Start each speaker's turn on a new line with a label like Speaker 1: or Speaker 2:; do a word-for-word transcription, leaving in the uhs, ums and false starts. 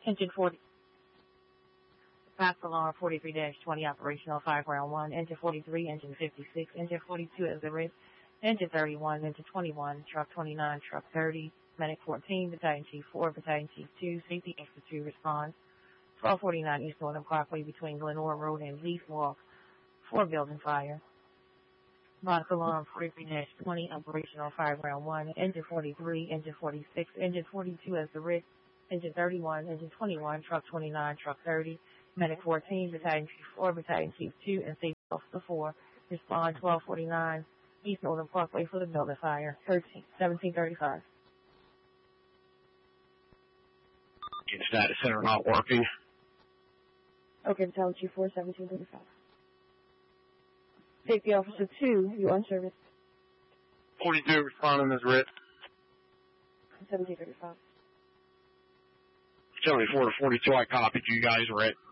Speaker 1: Engine forty. Fast alarm forty-three dash twenty operational five round one. Engine forty-three, engine fifty-six, engine forty-two as the risk. Engine thirty-one, engine twenty-one, truck twenty-nine, truck thirty, medic fourteen, battalion chief four, battalion chief two, safety extra two responds. twelve forty-nine East Northern Parkway between Glenora Road and Leaf Walk. Four building fire. Vodka alarm forty-three dash twenty operational five round one. Engine forty-three, engine forty-six, engine forty-two as the risk. Engine thirty-one, engine twenty-one, truck twenty-nine, truck thirty, medic fourteen, battalion chief four, battalion chief two, and safety officer four. Respond twelve forty-nine East Northern Parkway for the building fire. thirteen seventeen thirty-five.
Speaker 2: Get status center not working.
Speaker 1: Okay, battalion chief four, seventeen thirty-five. Safety officer two, you on service.
Speaker 2: forty-two responding as risk.
Speaker 1: seventeen thirty-five.
Speaker 2: seventy-four to forty-two, I copied you guys, Rick.